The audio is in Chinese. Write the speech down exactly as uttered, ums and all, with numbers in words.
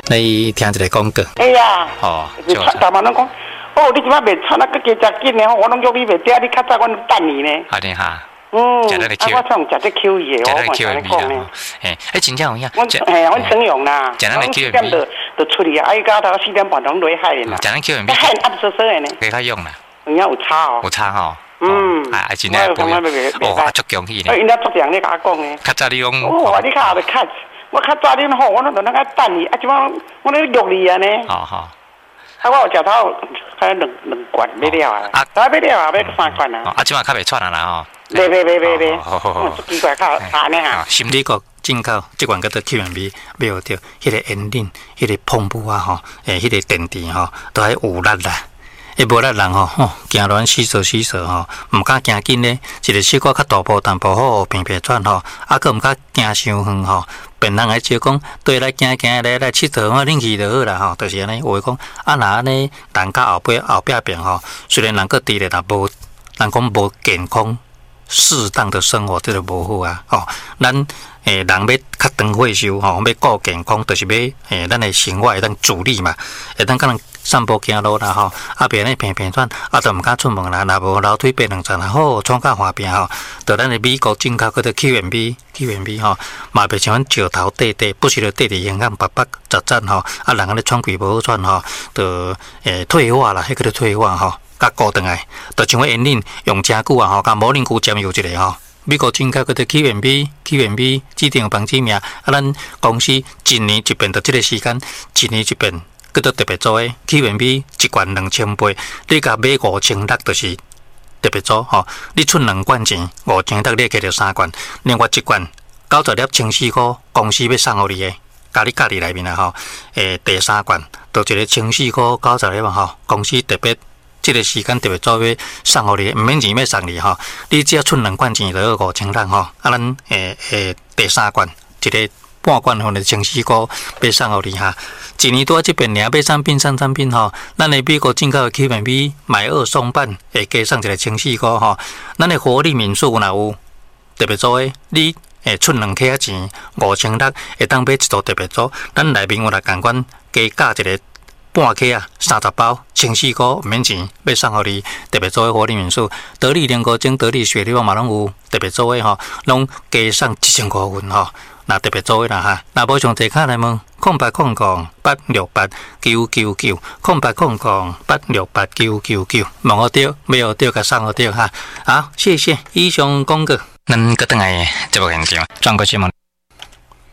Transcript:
来听一个广告。 哎呀， 哦， 你出大妈拢讲，哦，你即摆袂出，那个加食紧呢，我拢叫你袂嗲，你较早阮等你呢。 好的哈。 嗯， 食得来 Q， 啊，我从食得 Q 伊的， 食得我 Q 讲 M 你 V 讲呢。 啦，诶，诶，真正有影。 阮嘿，阮整容啦， 食得来 Q M V， 就就出去，啊，伊到头四点半钟落海啦。 食得 Q M V， 海暗湿湿的呢。 给他用啦。 人家有差哦。 有差吼。 嗯。 啊，真正不一样。哦，啊，足恭喜呢。 因家足常咧甲我讲呢。 较早你讲。 哦，你较后头较，我较早你好，我拢在那个等你，啊，即摆我咧约你啊呢。 好好。 啊，我有食到还两两罐要了啊，啊，要了啊，要三罐啊。 啊，即摆较袂喘啊啦吼。 袂袂袂袂袂， 好好好， 奇怪较差呢哈。 心理国进口即款叫做 Q M V， 买有着迄个烟顶、迄个碰布啊吼，诶，迄个电池吼，都还有力啦。伊无力人吼，吼，行乱洗手洗手吼，毋敢行紧咧，一个小可较大步淡薄好平平喘吼，啊，佫毋敢行伤远吼。别人来招讲，对来行行来来佚佗，我恁去就好啦吼，就是安尼。话讲啊，若安尼人到后背后壁边吼，虽然人个伫咧，若无人讲无健康。适当的生活，这个无好啊！哦，咱诶人要较长退休吼，要顾健康，就是要诶咱的生活会当自理嘛，会当可能散步行路啦吼，啊别咧平平转，啊都毋敢出门啦，若无楼梯爬两层啦，好创较花边吼，就咱的美国进口嗰个 Q M V，Q M V 吼，嘛袂像阮石头短短，不时就短伫香港白白杂杂吼，啊人安尼喘气无好喘吼，就诶退化啦，迄个叫退化吼。甲固定来，就像我烟领用真久啊吼，甲摩林菇占有一个吼。美国进口嗰个 Q M V，Q M V 指定防止名，啊，咱公司一年一遍，就即个时间，一年一遍，叫做特别做诶 Q M V 一罐两千八，你甲买五千六就是特别做吼。你出两罐钱，五千六你摕着三罐，另外一罐九十粒千四块，公司要送互你诶，甲你家己内面啊吼，诶第三罐，就一个千四块九十粒嘛吼，公司特别。这个时间特别做要送互你，毋免钱要送你吼，你只要出两罐钱就五千六吼，啊咱诶诶第三罐一个半罐吼，就千四块要送互你哈。一年多这边尔买产品送产品吼，咱的美国进口的 Q M V 买二送半，会加送一个千四块吼。咱的活力民宿若有特别做诶，你诶出两克钱五千六，会当买一组特别组，咱内面有来共款加加一个。半克啊，三十包，千四块，免钱，要送互你特别做诶活力民宿，得力莲果精、得力雪莉嘛拢有特别做诶吼，拢加送一千块份吼，那特别做诶啦哈，那无上坐卡来问，空八空空八六八九九九，空八空空八六八九九九，问我对，没有对，甲送我对哈，好，谢谢以上广告，咱搁等来节目现场，转过去问。